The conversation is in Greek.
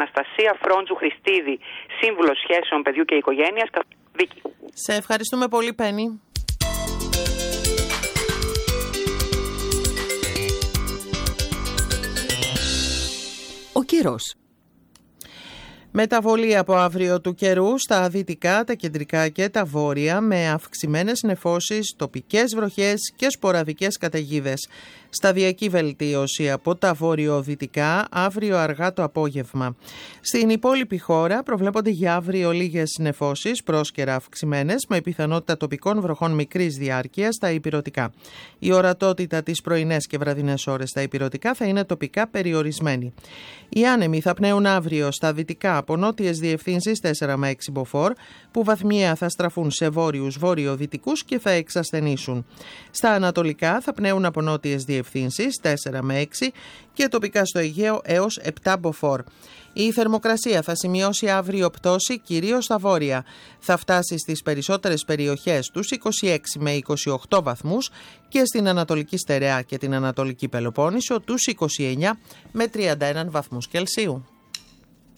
Αναστασία Φρόντζου Χριστίδη, σύμβουλος σχέσεων παιδιού και οικογένειας. Βίκη. Σε ευχαριστούμε πολύ, Πέννη. Ο καιρός. Μεταβολή από αύριο του καιρού στα δυτικά, τα κεντρικά και τα βόρεια με αυξημένες νεφώσεις, τοπικές βροχές και σποραδικές καταιγίδες. Σταδιακή βελτίωση από τα βορειοδυτικά αύριο αργά το απόγευμα. Στην υπόλοιπη χώρα προβλέπονται για αύριο λίγες νεφώσεις, πρόσκαιρα αυξημένες, με πιθανότητα τοπικών βροχών μικρής διάρκειας στα ηπειρωτικά. Η ορατότητα τις πρωινές και βραδινές ώρες στα ηπειρωτικά θα είναι τοπικά περιορισμένη. Οι άνεμοι θα πνέουν αύριο στα δυτικά από νότιες διευθύνσεις 4 με 6 μποφόρ, που βαθμιαία θα στραφούν σε βόρειους βορειοδυτικούς και θα εξασθενήσουν. Στα ανατολικά θα πνέουν από νότιες διευθύνσεις 4 με 6 και τοπικά στο Αιγαίο έως 7 μποφόρ. Η θερμοκρασία θα σημειώσει αύριο πτώση κυρίως στα βόρεια. Θα φτάσει στις περισσότερες περιοχές τους 26 με 28 βαθμούς και στην Ανατολική Στερεά και την Ανατολική Πελοπόννησο τους 29 με 31 βαθμούς Κελσίου.